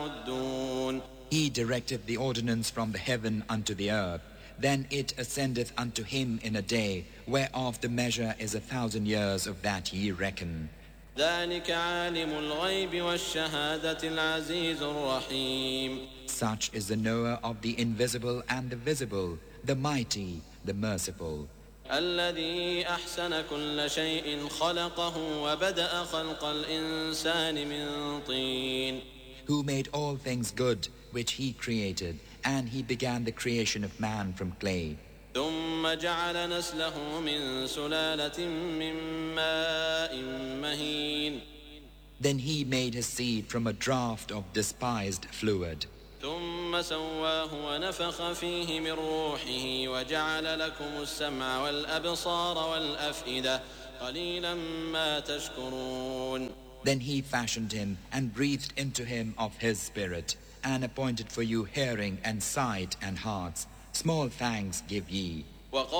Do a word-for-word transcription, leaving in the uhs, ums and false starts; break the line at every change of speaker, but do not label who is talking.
تعدون.
He directeth the ordinance from the heaven unto the earth. Then it ascendeth unto him in a day, whereof the measure is a thousand years of that ye reckon.
ذلك عالم الغيب والشهادة العزيز الرحيم.
Such is the knower of the invisible and the visible, the mighty, the merciful.
الذي أحسن كل شيء خلقه وبدأ خلق الإنسان من طين.
Who made all things good which he created, and he began the creation of man from clay.
ثم جعل نسله من سلالة من ماء مهين.
Then he made his seed from a draught of despised fluid.
ثم سواه ونفخ فيه من روحه وجعل لكم السمع والأبصار والأفئدة قليلا ما تشكرون.
Then he fashioned him and breathed into him of his spirit, and appointed for you hearing and sight and hearts. Small thanks give ye.